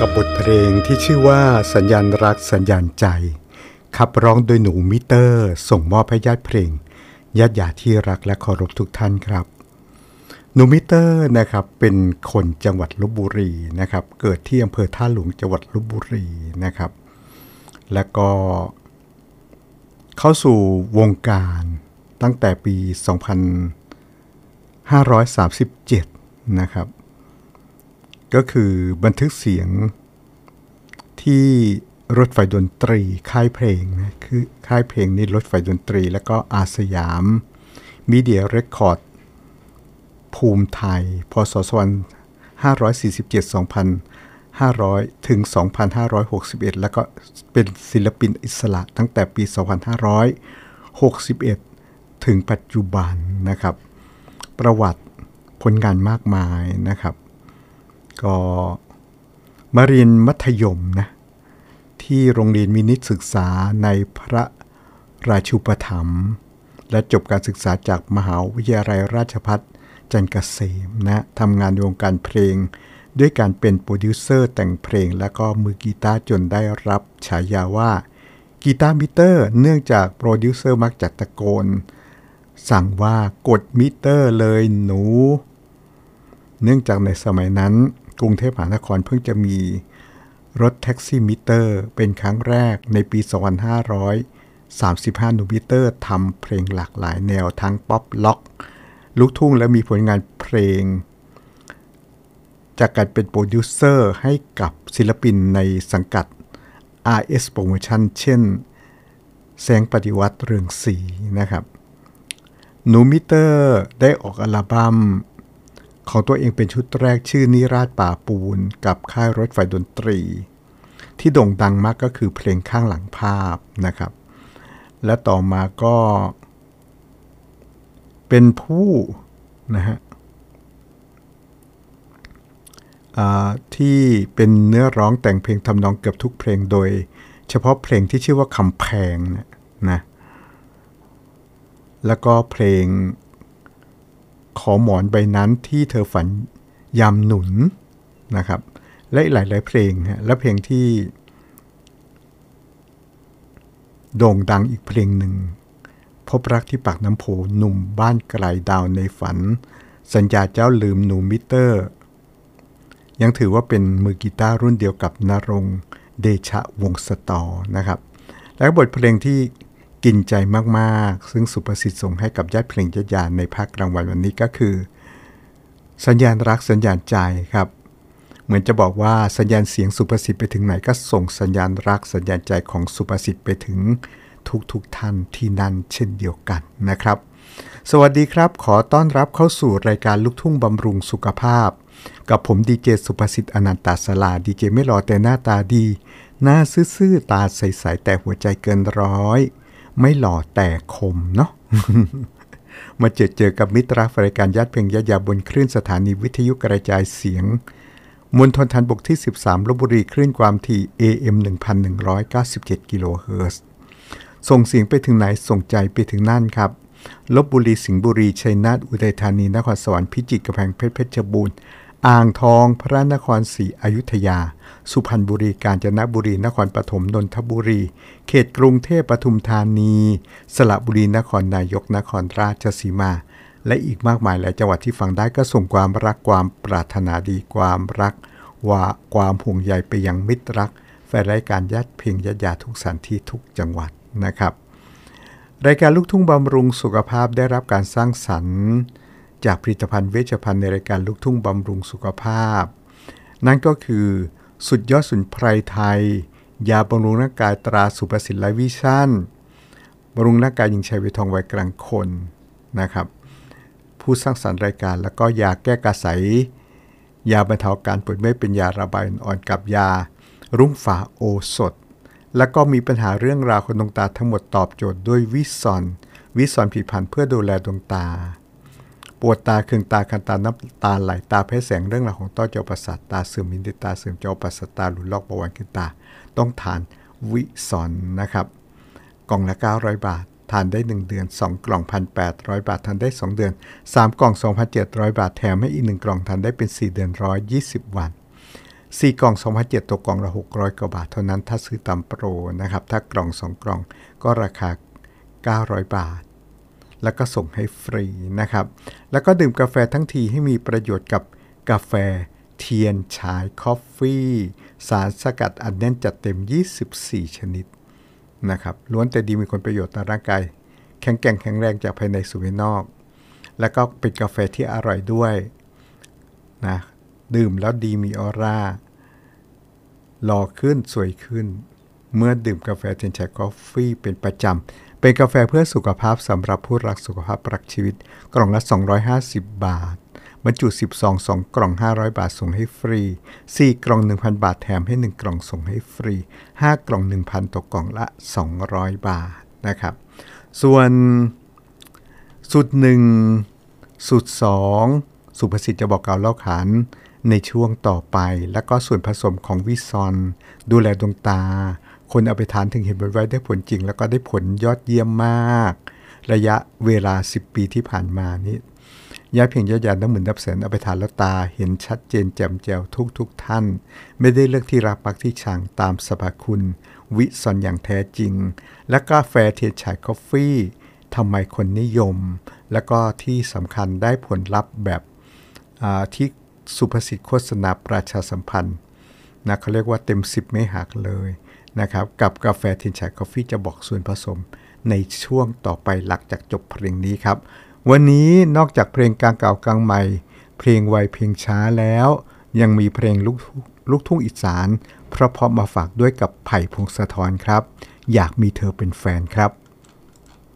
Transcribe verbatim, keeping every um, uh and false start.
กับบทเพลงที่ชื่อว่าสัญญาณรักสัญญาณใจขับร้องโดยหนูมิเตอร์ส่งมอบให้ญาติเพลงญาติญาติที่รักและเคารพทุกท่านครับหนูมิเตอร์นะครับเป็นคนจังหวัดลพบุรีนะครับเกิดที่อำเภอท่าหลวงจังหวัดลพบุรีนะครับแล้วก็เข้าสู่วงการตั้งแต่ปี สองพันห้าร้อยสามสิบเจ็ด นะครับก็คือบันทึกเสียงที่รถไฟดนตรีค่ายเพลงนะคือค่ายเพลงนี้รถไฟดนตรีแล้วก็อาสยามมีเดียเรคคอร์ดภูมิไทยพ.ศ. สองพันห้าร้อยสี่สิบเจ็ด สองพันห้าร้อย ถึง สองพันห้าร้อยหกสิบเอ็ด แล้วก็เป็นศิลปินอิสระตั้งแต่ปี สองพันห้าร้อยหกสิบเอ็ด ถึงปัจจุบันนะครับประวัติผลงานมากมายนะครับก็มาเรียนมัธยมนะที่โรงเรียนมินิศึกษาในพระราชูปถัมภ์และจบการศึกษาจากมหาวิทยาลัยราชภัฏจันทร์เกษมนะทำงานในวงการเพลงด้วยการเป็นโปรดิวเซอร์แต่งเพลงและก็มือกีตาร์จนได้รับฉายาว่ากีตาร์มิเตอร์เนื่องจากโปรดิวเซอร์มักจะตะโกนสั่งว่ากดมิเตอร์เลยหนูเนื่องจากในสมัยนั้นกรุงเทพมหานครเพิ่งจะมีรถแท็กซี่มิเตอร์เป็นครั้งแรกในปี สองพันห้าร้อยสามสิบห้า หนูมิเตอร์ทำเพลงหลากหลายแนวทั้งป๊อปล็อกลูกทุ่งและมีผลงานเพลงจากการเป็นโปรดิวเซอร์ให้กับศิลปินในสังกัด อาร์ เอส Promotion เช่นแสงปฏิวัติเรืองศรีนะครับหนูมิเตอร์ได้ออกอัลบั้มของตัวเองเป็นชุดแรกชื่อนิราศป่าปูนกับค่ายรถไฟดนตรีที่โด่งดังมากก็คือเพลงข้างหลังภาพนะครับและต่อมาก็เป็นผู้นะฮะที่เป็นเนื้อร้องแต่งเพลงทำนองเกือบทุกเพลงโดยเฉพาะเพลงที่ชื่อว่าคำแพงนะนะแล้วก็เพลงขอหมอนใบนั้นที่เธอฝันยามหนุนนะครับและหลายๆเพลงฮะและเพลงที่โด่งดังอีกเพลงหนึ่งพบรักที่ปากน้ำโพหนุ่มบ้านไกลดาวในฝันสัญญาเจ้าลืมหนูมิเตอร์ยังถือว่าเป็นมือกีตาร์รุ่นเดียวกับณรงค์เดชะวงศ์สตอนะครับและบทเพลงที่กินใจมากๆซึ่งสุประสิทธิ์ส่งให้กับญาติเพลงญาติญาณในภาคกลางวันวันนี้ก็คือสัญญาณรักสัญญาณใจครับเหมือนจะบอกว่าสัญญาณเสียงสุประสิทธิ์ไปถึงไหนก็ส่งสัญญาณรักสัญญาณใจของสุประสิทธิ์ไปถึงทุกๆท่านที่นั่นเช่นเดียวกันนะครับสวัสดีครับขอต้อนรับเข้าสู่รายการลูกทุ่งบำรุงสุขภาพกับผมดีเจสุประสิทธิ์อนันตศราดีเจไม่หล่อแต่หน้าตาดีหน้าซื่อๆตาใสๆแต่หัวใจเกินร้อยไม่หล่อแต่คมเนาะ มาเจอเจอกับมิตรรักรายการญาติเพลงญาติยาบนคลื่นสถานีวิทยุกระจายเสียงมณฑลทหารบกที่สิบสามลพบุรีคลื่นความถี่ เอ เอ็ม หนึ่งพันหนึ่งร้อยเก้าสิบเจ็ด กิโลเฮิรตซ์ส่งเสียงไปถึงไหนส่งใจไปถึงนั่นครับลพบุรีสิงห์บุรีชัยนาทอุทัยธานีนครสวรรค์พิจิตรกำแพงเพชรเพชรบูรณ์อ่างทองพระนครศรีอยุธยาสุพรรณบุรีกาญจนบุรีนครปฐมนนทบุรีเขตกรุงเทพปทุมธานีสระบุรีนครนายกนครราชสีมาและอีกมากมายหลายจังหวัดที่ฟังได้ก็ส่งความรักความปรารถนาดีความรักว่าความห่วงใยไปยังมิตรรักแฟนรายการญาติเพลงญาติญาติทุกสถานที่ทุกจังหวัดนะครับรายการลูกทุ่งบำรุงสุขภาพได้รับการสร้างสรรค์จากผลิตภัณฑ์เวชภัณฑ์ในรายการลูกทุ่งบำรุงสุขภาพนั่นก็คือสุดยอดสมุนไพรไทยยาบำรุงร่างกายตราสุประสิทธิ์ไลฟ์วิชั่นบำรุงร่างกายหญิงชายวัยทองวัยกลางคนนะครับผู้สร้างสรรค์รายการแล้วก็ยาแก้กระสายยาบรรเทาการปวดเมื่อยเป็นยาระบายอ่อนกับยารุ่งฝาโอสถแล้วก็มีปัญหาเรื่องราวของดวงตาทั้งหมดตอบโจทย์ด้วยวิซอนวิซอนผลิตภัณฑ์เพื่อดูแลดวงตาปวดตาเคืองตาคันตาน้ำตาไหลตาแพ้แสงเรื่องราวของต้อจอประสาทตาเสื่อมมินดิตาเสื่อมจอประสาทตาหลุดลอกเบาหวานขึ้นตาต้องทานวิซอนนะครับกล่องละเก้าร้อยบาททานได้หนึ่งเดือนสองกล่อง หนึ่งพันแปดร้อย บาททานได้สองเดือนสามกล่อง สองพันเจ็ดร้อย บาทแถมให้อีกหนึ่งกล่องทานได้เป็นสี่เดือนหนึ่งร้อยยี่สิบวันสี่กล่อง สองพันเจ็ดร้อย ตกกล่องละหกร้อยกว่าบาทเท่านั้นถ้าซื้อตามโปรนะครับถ้ากล่องสองกล่องก็ราคาเก้าร้อยบาทแล้วก็ส่งให้ฟรีนะครับแล้วก็ดื่มกาแฟทั้งทีให้มีประโยชน์กับกาแฟเทียนฉายคอฟฟี่สารสกัดอันแน่นจัดเต็มยี่สิบสี่ชนิดนะครับล้วนแต่ดีมีคุณประโยชน์ต่อร่างกายแข็งแกร่งแข็งแรงจากภายในสู่ภายนอกแล้วก็เป็นกาแฟที่อร่อยด้วยนะดื่มแล้วดีมีออร่าหล่อขึ้นสวยขึ้นเมื่อดื่มกาแฟเทียนฉายคอฟฟี่เป็นประจำเป็นกาแฟเพื่อสุขภาพสำหรับผู้รักสุขภาพรักชีวิตกล่องละสองร้อยห้าสิบบาทบรรจุสิบซองสองกล่องห้าร้อยบาทส่งให้ฟรีสี่กล่อง หนึ่งพัน บาทแถมให้หนึ่งกล่องส่งให้ฟรีห้ากล่อง หนึ่งพัน ตกกล่องละสองร้อยบาทนะครับส่วนสูตรหนึ่งสูตรสองสุภสิทธิ์จะบอกกล่าวเล่าขานในช่วงต่อไปแล้วก็ส่วนผสมของวิซอนดูแลดวงตาคนเอาไปทานถึงเห็นไว้ได้ผลจริงแล้วก็ได้ผลยอดเยี่ยมมากระยะเวลาสิบปีที่ผ่านมานี้ยาเพียงยาน้ำหมื่นนับแสนเอาไปทานแล้วตาเห็นชัดเจนแจ่มแจ้วทุกทุกท่านไม่ได้เลือกที่รักมักที่ชังตามสรรพคุณวิซอนอย่างแท้จริงและกาแฟเทียนฉายคอฟฟี่ทำไมคนนิยมแล้วก็ที่สำคัญได้ผลลัพธ์แบบที่สุภสิทธิ์โฆษณาประชาสัมพันธ์นะเขาเรียกว่าเต็มสิบไม่หักเลยนะครับกับกาแฟเทียนฉายคอฟฟี่จะบอกส่วนผสมในช่วงต่อไปหลังจากจบเพลงนี้ครับวันนี้นอกจากเพลงกลางเก่ากลางใหม่เพลงไวเพลงช้าแล้วยังมีเพลงลูกลูกทุ่งอีสานเพราะๆมาฝากด้วยกับไผ่พงศธรครับอยากมีเธอเป็นแฟนครับ